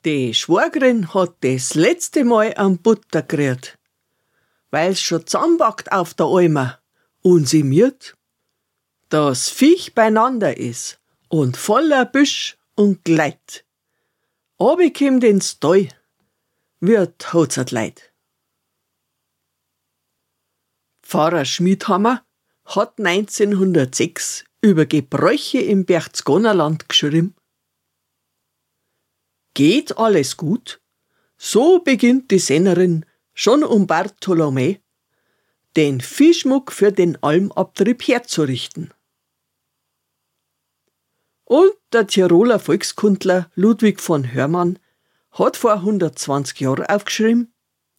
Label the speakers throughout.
Speaker 1: Die Schwägerin hat das letzte Mal am Butter gerührt, weil's schon zusammenbackt auf der Alme und sie miert, dass Viech beieinander is und voller Büsch und Gleit. Runterkommt ins Tal, wird hat's leid. Pfarrer Schmidhammer hat 1906 über Gebräuche im Berchtesgadenerland geschrieben: Geht alles gut? So beginnt die Sennerin schon Bartholomä den Viehschmuck für den Almabtrieb herzurichten. Und der Tiroler Volkskundler Ludwig von Hörmann hat vor 120 Jahren aufgeschrieben: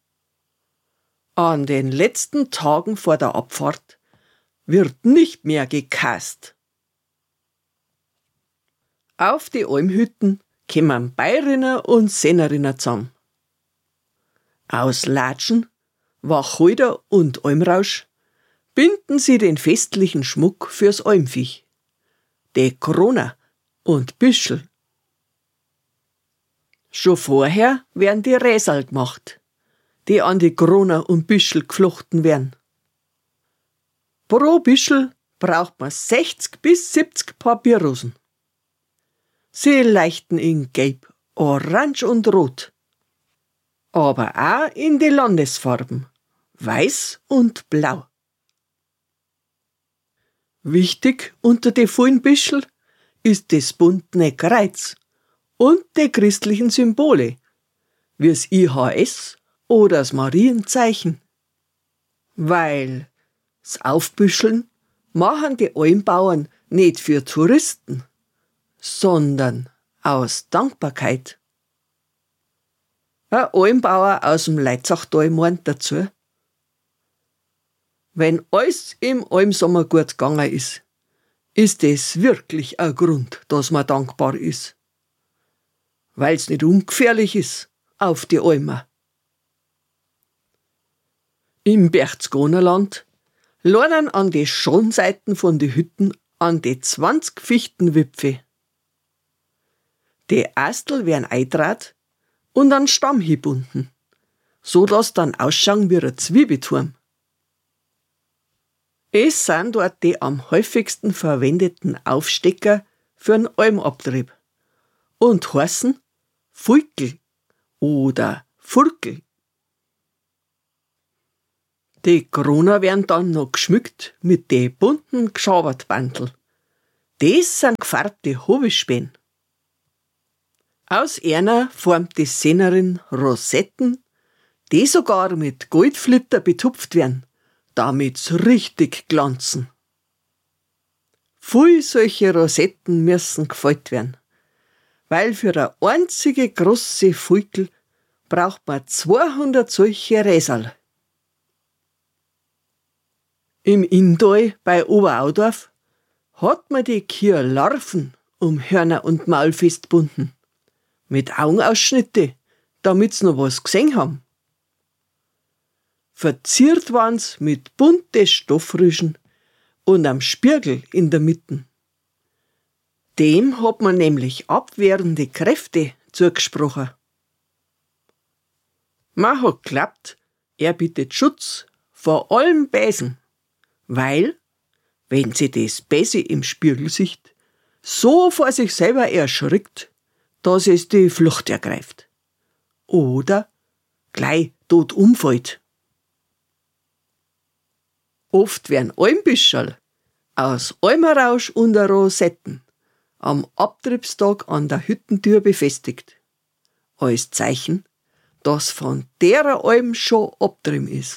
Speaker 1: An den letzten Tagen vor der Abfahrt wird nicht mehr gekast. Auf die Almhütten kommen Bairinnen und Sennerinnen zusammen. Aus Latschen, Wacholder und Almrausch binden sie den festlichen Schmuck fürs Almviech, die Krone und Büschel. Schon vorher werden die Räsal gemacht, die an die Krone und Büschel geflochten werden. Pro Büschel braucht man 60 bis 70 Papierrosen. Sie leuchten in Gelb, Orange und Rot, aber auch in die Landesfarben, Weiß und Blau. Wichtig unter die vielen Büschel ist das bundene Kreuz und die christlichen Symbole, wie das IHS oder das Marienzeichen. Weil das Aufbüscheln machen die Almbauern nicht für Touristen, sondern aus Dankbarkeit. Ein Almbauer aus dem Leitzachtal meint dazu: Wenn alles im Almsommer gut gegangen ist es wirklich ein Grund, dass man dankbar ist. Weil's nicht ungefährlich ist auf die Alme. Im Berchtesgadenerland lernen an die Schonseiten von die Hütten an die 20 Fichtenwipfe. Die Astel werden eindraht und an Stamm gebunden, so dass dann ausschauen wie ein Zwiebelturm. Es sind dort die am häufigsten verwendeten Aufstecker für einen Almabtrieb und heißen Fulkel oder Furkel. Die Kronen werden dann noch geschmückt mit den bunten Geschabertbandel. Das sind gefärbte Hobelspäne. Aus einer formt die Sennerin Rosetten, die sogar mit Goldflitter betupft werden, damit's richtig glanzen. Viel solche Rosetten müssen gefällt werden, weil für eine einzige große Fulkel braucht man 200 solche Räsal. Im Inntal bei Oberaudorf hat man die Kühe Larven um Hörner und Maul festbunden, mit Augenausschnitte, damit's noch was gesehen haben. Verziert waren's mit bunte Stoffrüschen und am Spirgel in der Mitte. Dem hat man nämlich abwehrende Kräfte zugesprochen. Man hat geglaubt, er bietet Schutz vor allem Bäsen, weil, wenn sie das Bäse im Spiegel sieht, so vor sich selber erschrickt, dass es die Flucht ergreift. Oder gleich tot umfällt. Oft werden Almbüscherl aus Almerausch und Rosetten am Abtriebstag an der Hüttentür befestigt, als Zeichen, dass von derer Alm schon abtrieben ist.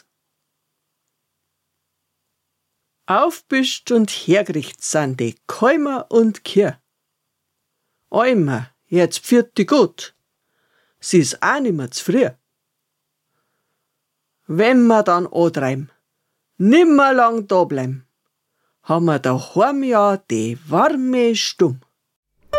Speaker 1: Aufbüscht und hergerichtet sind die Kälmer und Kühe. Almer, jetzt pfiat die gut. Sie ist auch nimmer zu früh. Wenn wir dann antreiben, nimmer lang da bleiben, haben wir daheim ja die warme Stumm.